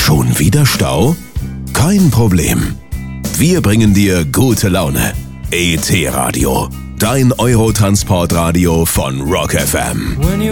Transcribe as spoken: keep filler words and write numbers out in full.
Schon wieder Stau? Kein Problem. Wir bringen dir gute Laune. E T Radio, dein Eurotransportradio von Rock F M.